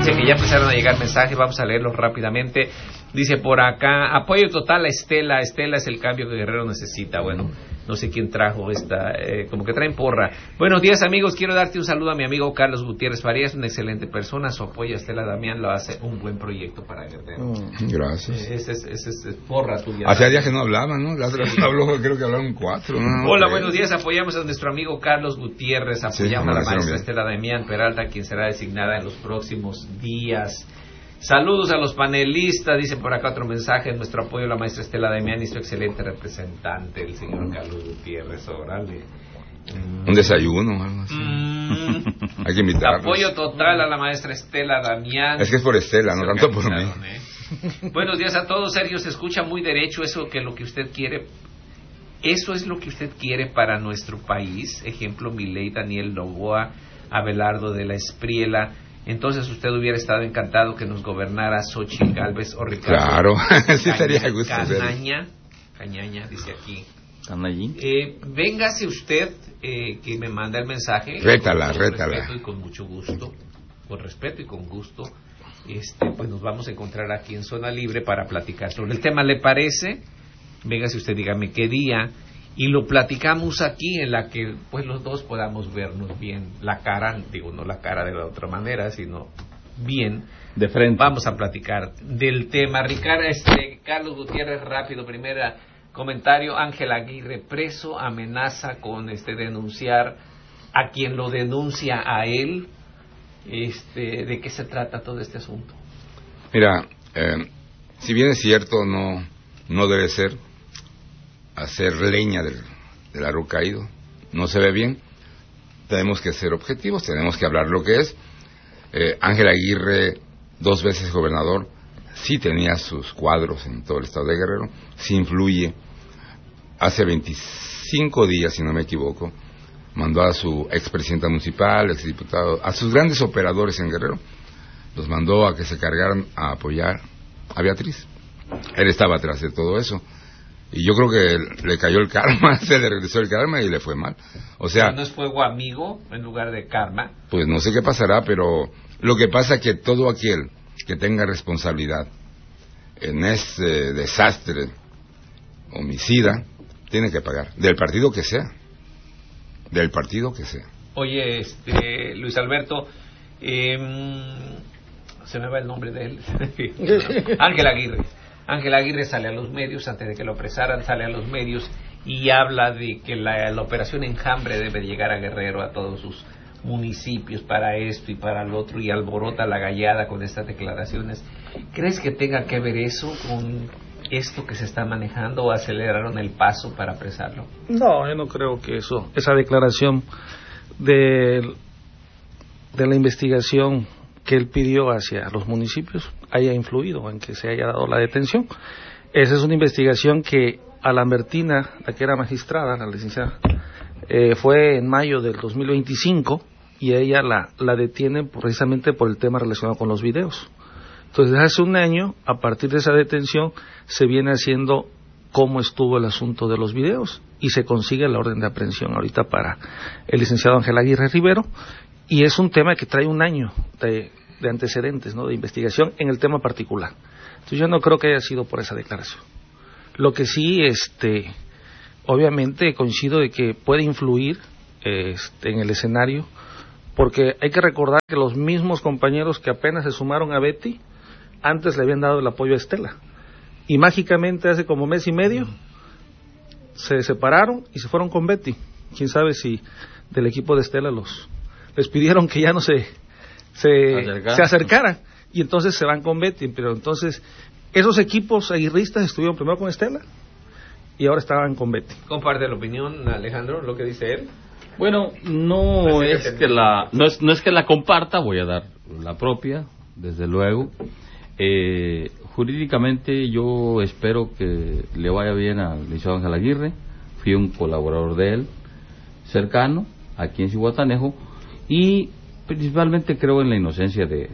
Dice que ya empezaron a llegar mensajes, vamos a leerlos rápidamente. Dice por acá, apoyo total a Estela. Estela es el cambio que Guerrero necesita. Bueno, no sé quién trajo esta, como que traen porra. Buenos días, amigos, quiero darte un saludo a mi amigo Carlos Gutiérrez Farías, una excelente persona, su apoyo a Estela Damián lo hace un buen proyecto para Guerrero. Gracias. Esa es porra tuya. Hacía días que no hablaban, ¿no? La otra vez habló, creo que hablaron 4. Hola, buenos días, apoyamos a nuestro amigo Carlos Gutiérrez, apoyamos a la maestra Estela Damián Peralta, quien será designada en los próximos días. Saludos a los panelistas, dice por acá otro mensaje, nuestro apoyo a la maestra Estela Damián y su excelente representante, el señor Carlos Gutiérrez. Órale. Un desayuno, algo así. Hay que invitarlos. Apoyo total a la maestra Estela Damián. Es que es por Estela, no tanto por mí. Buenos días a todos, Sergio, se escucha muy derecho eso que lo que usted quiere. Eso es lo que usted quiere para nuestro país. Ejemplo, Milei, Daniel Noboa, Abelardo de la Espriela. Entonces usted hubiera estado encantado que nos gobernara Xochitl Gálvez o Ricardo. Claro, sí sería gusto. Cañaña, dice aquí. ¿Canallín? Véngase usted, que me manda el mensaje. Rétala. Respeto y con mucho gusto. Con respeto y con gusto. Pues nos vamos a encontrar aquí en Zona Libre para platicar sobre el tema. ¿Le parece? Véngase usted, dígame qué día. Y lo platicamos aquí en la que pues los dos podamos vernos bien la cara, digo no la cara de la otra manera, sino bien de frente. Vamos a platicar del tema. Ricardo, Carlos Gutiérrez, rápido, primera comentario. Ángel Aguirre preso, amenaza con denunciar a quien lo denuncia a él. ¿De qué se trata todo este asunto? Mira, si bien es cierto, no debe ser hacer leña del árbol caído, no se ve bien. Tenemos que ser objetivos, tenemos que hablar lo que es. Ángel Aguirre, 2 veces gobernador, sí tenía sus cuadros en todo el estado de Guerrero, sí influye. Hace 25 días, si no me equivoco, mandó a su expresidenta municipal, exdiputado, a sus grandes operadores en Guerrero, los mandó a que se cargaran a apoyar a Beatriz. Él estaba atrás de todo eso. Y yo creo que le cayó el karma, se le regresó el karma y le fue mal. O sea, ¿no es fuego amigo en lugar de karma? Pues no sé qué pasará, pero lo que pasa es que todo aquel que tenga responsabilidad en este desastre homicida tiene que pagar, del partido que sea. Del partido que sea. Oye, Luis Alberto, se me va el nombre de él. Ángel Aguirre. Ángel Aguirre sale a los medios, antes de que lo apresaran, sale a los medios y habla de que la operación Enjambre debe llegar a Guerrero, a todos sus municipios, para esto y para lo otro, y alborota la gallada con estas declaraciones. ¿Crees que tenga que ver eso con esto que se está manejando o aceleraron el paso para apresarlo? No, yo no creo que esa declaración de la investigación que él pidió hacia los municipios haya influido en que se haya dado la detención. Esa es una investigación que a Lambertina, la que era magistrada, la licenciada, fue en mayo del 2025 y ella la detiene precisamente por el tema relacionado con los videos. Entonces, desde hace un año, a partir de esa detención, se viene haciendo cómo estuvo el asunto de los videos y se consigue la orden de aprehensión ahorita para el licenciado Ángel Aguirre Rivero, y es un tema que trae un año de antecedentes, ¿no?, de investigación en el tema particular. Entonces yo no creo que haya sido por esa declaración. Lo que sí, obviamente coincido de que puede influir en el escenario, porque hay que recordar que los mismos compañeros que apenas se sumaron a Betty, antes le habían dado el apoyo a Estela, y mágicamente hace como mes y medio se separaron y se fueron con Betty. Quién sabe si del equipo de Estela les pidieron que ya no se acercaran, y entonces se van con Betty. Pero entonces esos equipos aguirristas estuvieron primero con Estela y ahora estaban con Betty. ¿Comparte la opinión, Alejandro, lo que dice él? Bueno, no es que la comparta, voy a dar la propia, desde luego. Jurídicamente yo espero que le vaya bien al licenciado Ángel Aguirre. Fui un colaborador de él, cercano, aquí en Zihuatanejo, y principalmente creo en la inocencia de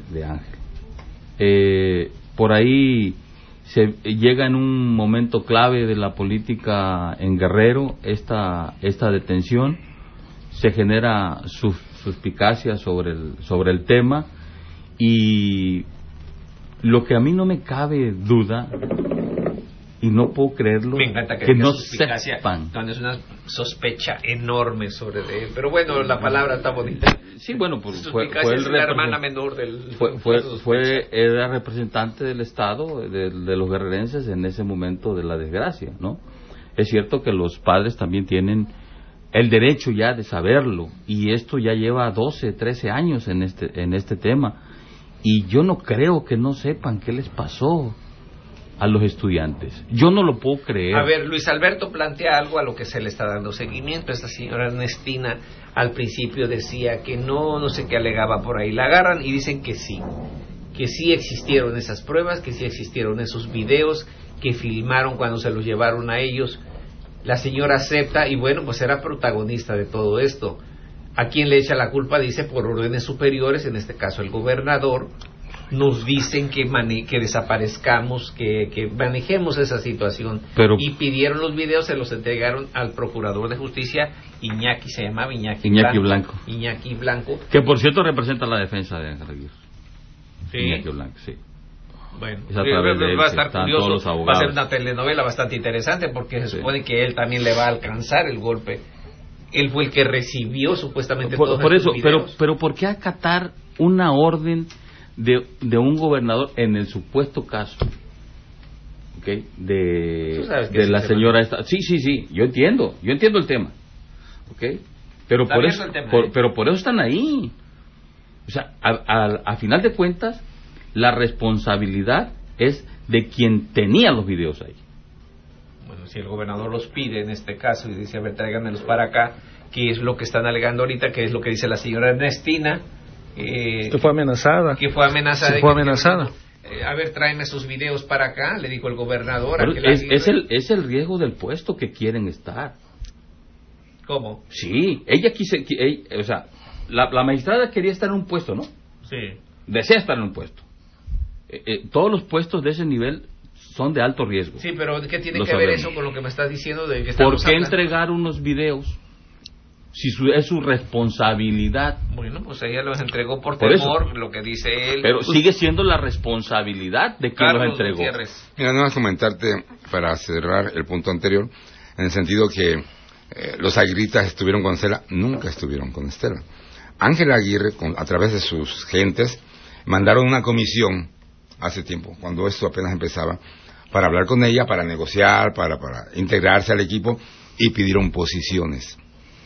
Ángel. Por ahí se llega en un momento clave de la política en Guerrero esta detención, se genera suspicacia sobre el tema, Y lo que a mí no me cabe duda, y no puedo creerlo, me encanta que no sepan. Es una sospecha enorme sobre él. Pero bueno, la palabra está bonita. Sí, bueno, fue la hermana menor del... Era representante del Estado, de los guerrerenses en ese momento de la desgracia, ¿no? Es cierto que los padres también tienen el derecho ya de saberlo, y esto ya lleva 12, 13 años en este tema, y yo no creo que no sepan qué les pasó a los estudiantes. Yo no lo puedo creer. A ver, Luis Alberto plantea algo a lo que se le está dando seguimiento. Esta señora Ernestina al principio decía que no sé qué alegaba por ahí. La agarran y dicen que sí existieron esas pruebas, que sí existieron esos videos que filmaron cuando se los llevaron a ellos. La señora acepta y bueno, pues era protagonista de todo esto. ¿A quién le echa la culpa? Dice por órdenes superiores, en este caso el gobernador. Nos dicen que desaparezcamos, que manejemos esa situación. Y pidieron los videos, se los entregaron al procurador de justicia, Iñaki Blanco. Iñaki Blanco. Que por cierto representa la defensa de Ángel Aguirre. Sí. Iñaki Blanco, sí. Bueno, va a estar curioso, va a ser una telenovela bastante interesante porque se supone que él también le va a alcanzar el golpe. Él fue el que recibió supuestamente todos esos videos. Pero ¿por qué acatar una orden de un gobernador en el supuesto caso, ¿okay? de la señora esta? Sí, yo entiendo el tema, ¿okay? Pero por eso están ahí. O sea, a final de cuentas la responsabilidad es de quien tenía los videos ahí. Bueno, si el gobernador los pide en este caso y dice, a ver, tráiganmelos para acá, ¿qué es lo que están alegando ahorita? ¿Qué es lo que dice la señora Ernestina? Que fue amenazada. A ver, tráeme sus videos para acá, le dijo el gobernador. Es el riesgo del puesto que quieren estar. ¿Cómo? Sí, o sea, la magistrada quería estar en un puesto, ¿no? Sí. Desea estar en un puesto. Todos los puestos de ese nivel son de alto riesgo. Sí, pero ¿qué tiene que ver eso con lo que me estás diciendo? De que ¿por qué entregar unos videos si es su responsabilidad? Bueno, pues ella los entregó por temor, lo que dice él. Pero sigue siendo la responsabilidad de quien los entregó. Mira, no vas a comentarte, para cerrar el punto anterior, en el sentido que los aguirritas estuvieron con Estela. Nunca estuvieron con Estela. Ángel Aguirre, a través de sus gentes, mandaron una comisión hace tiempo, cuando esto apenas empezaba, para hablar con ella, para negociar, para integrarse al equipo, y pidieron posiciones.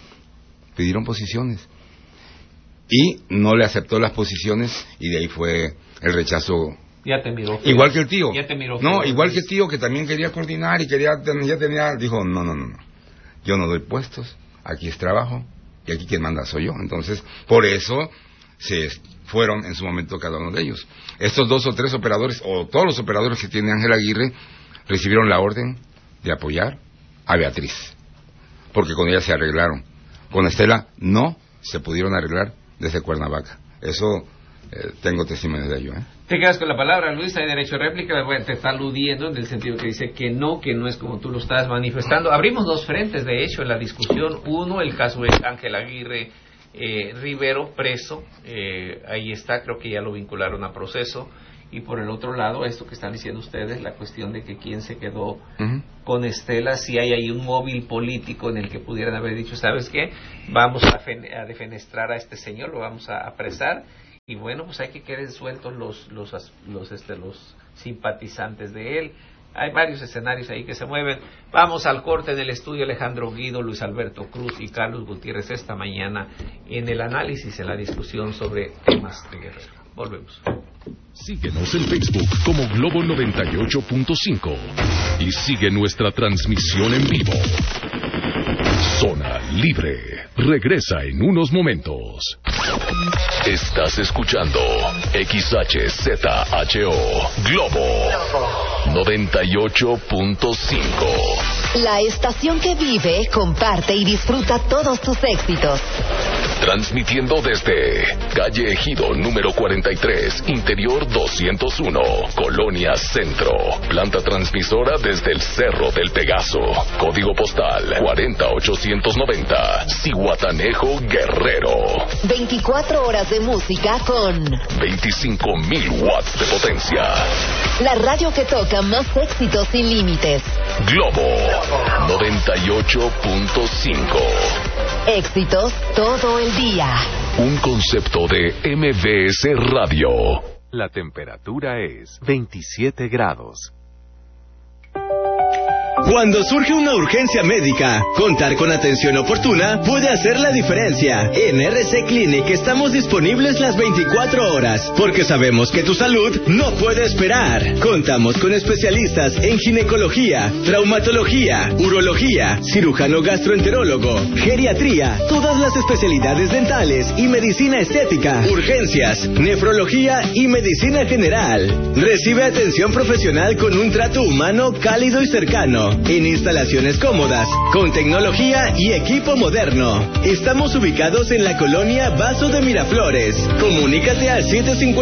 Y no le aceptó las posiciones, y de ahí fue el rechazo. Ya te miró. Igual que el tío. Ya te miró. No, igual que el tío, que también quería coordinar y dijo, no. Yo no doy puestos, aquí es trabajo, y aquí quien manda soy yo. Entonces, por eso se fueron en su momento cada uno de ellos. Estos 2 o 3 operadores, o todos los operadores que tiene Ángel Aguirre, recibieron la orden de apoyar a Beatriz, porque con ella se arreglaron. Con Estela no se pudieron arreglar desde Cuernavaca. Eso tengo testimonio de ello. Te quedas con la palabra, Luis, hay derecho a réplica. Te está aludiendo en el sentido que dice que no es como tú lo estás manifestando. Abrimos 2 frentes, de hecho, en la discusión. Uno, el caso de Ángel Aguirre Rivero, preso. Ahí está, creo que ya lo vincularon a proceso. Y por el otro lado, esto que están diciendo ustedes, la cuestión de que quién se quedó con Estela, si hay ahí un móvil político en el que pudieran haber dicho, ¿sabes qué? Vamos a defenestrar a este señor, lo vamos a apresar, y bueno, pues hay que queden sueltos los simpatizantes de él. Hay varios escenarios ahí que se mueven. Vamos al corte en el estudio. Alejandro Guido, Luis Alberto Cruz y Carlos Gutiérrez esta mañana en el análisis, en la discusión sobre temas de Guerrero. Volvemos. Síguenos en Facebook como Globo 98.5 y sigue nuestra transmisión en vivo. Zona Libre regresa en unos momentos. Estás escuchando XHZHO Globo 98.5. La estación que vive, comparte y disfruta todos tus éxitos. transmitiendo desde calle Ejido número 43, interior 201, Colonia Centro. Planta transmisora desde el Cerro del Pegaso. Código postal 40890, Zihuatanejo, Guerrero. 24 horas de música con 25,000 watts de potencia. la radio que toca más éxitos sin límites. Globo 98.5. Éxitos todo el día. Un concepto de MBS Radio. La temperatura es 27 grados. Cuando surge una urgencia médica, contar con atención oportuna puede hacer la diferencia. En RC Clinic estamos disponibles las 24 horas, porque sabemos que tu salud no puede esperar. Contamos con especialistas en ginecología, traumatología, urología, cirujano gastroenterólogo, geriatría, todas las especialidades dentales y medicina estética, urgencias, nefrología y medicina general. Recibe atención profesional con un trato humano, cálido y cercano. En instalaciones cómodas, con tecnología y equipo moderno. Estamos ubicados en la colonia Vaso de Miraflores. Comunícate al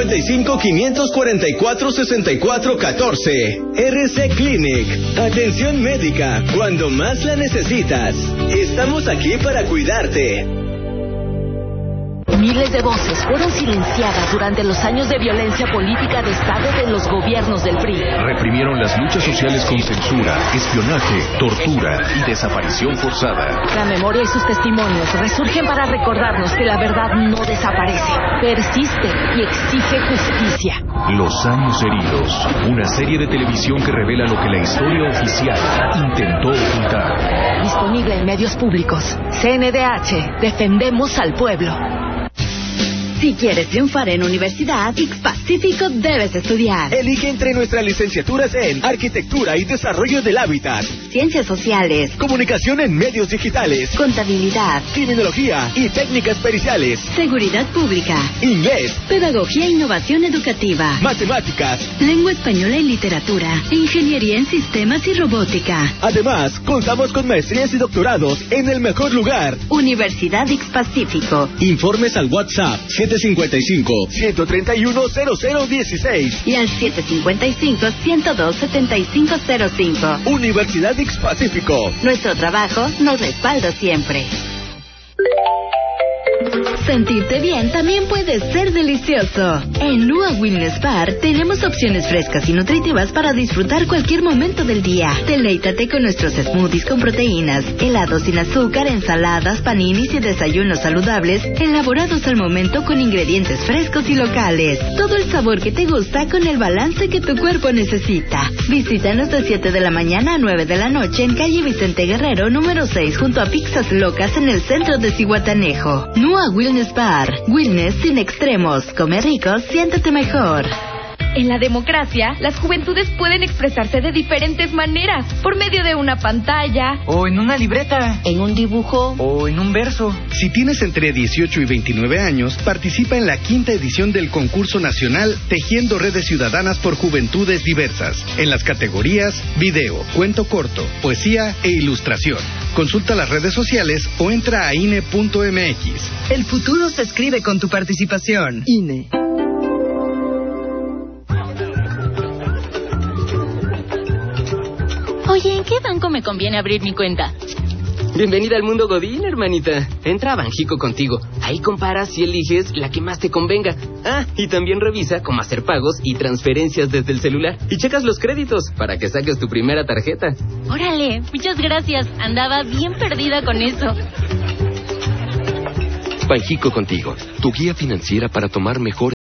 755-544-6414. RC Clinic. Atención médica cuando más la necesitas. Estamos aquí para cuidarte. Miles de voces fueron silenciadas durante los años de violencia política de Estado de los gobiernos del PRI. Reprimieron las luchas sociales con censura, espionaje, tortura y desaparición forzada. La memoria y sus testimonios resurgen para recordarnos que la verdad no desaparece, persiste y exige justicia. Los años heridos, una serie de televisión que revela lo que la historia oficial intentó ocultar. Disponible en medios públicos. CNDH, defendemos al pueblo. Si quieres triunfar en universidad, X-Pacífico debes estudiar. Elige entre nuestras licenciaturas en Arquitectura y Desarrollo del Hábitat, Ciencias Sociales, Comunicación en Medios Digitales, Contabilidad, Criminología y Técnicas Periciales, Seguridad Pública, Inglés, Pedagogía e Innovación Educativa, Matemáticas, Lengua Española y Literatura, Ingeniería en Sistemas y Robótica. Además, contamos con maestrías y doctorados en el mejor lugar. Universidad X-Pacífico. Informes al WhatsApp 755-131-0016 y al 755-102-7505. Universidad X-Pacífico. Nuestro trabajo nos respalda siempre. Sentirte bien también puede ser delicioso. En Lua Wellness Bar tenemos opciones frescas y nutritivas para disfrutar cualquier momento del día. Deleítate con nuestros smoothies con proteínas, helados sin azúcar, ensaladas, paninis y desayunos saludables elaborados al momento con ingredientes frescos y locales. Todo el sabor que te gusta con el balance que tu cuerpo necesita. Visítanos de 7 de la mañana a 9 de la noche en calle Vicente Guerrero, número 6, junto a Pizzas Locas en el centro de Zihuatanejo. Nua Wellness Bar. Wellness sin extremos. Come rico, siéntete mejor. En la democracia, las juventudes pueden expresarse de diferentes maneras, por medio de una pantalla, o en una libreta, en un dibujo, o en un verso. Si tienes entre 18 y 29 años, participa en la 5ª edición del concurso nacional Tejiendo Redes Ciudadanas por Juventudes Diversas, en las categorías video, cuento corto, poesía e ilustración. Consulta las redes sociales o entra a INE.mx. El futuro se escribe con tu participación. INE. Oye, ¿en qué banco me conviene abrir mi cuenta? Bienvenida al mundo Godín, hermanita. Entra a Banjico Contigo. Ahí comparas y eliges la que más te convenga. Ah, y también revisa cómo hacer pagos y transferencias desde el celular. Y checas los créditos para que saques tu primera tarjeta. Órale, muchas gracias. Andaba bien perdida con eso. Banjico Contigo, tu guía financiera para tomar mejores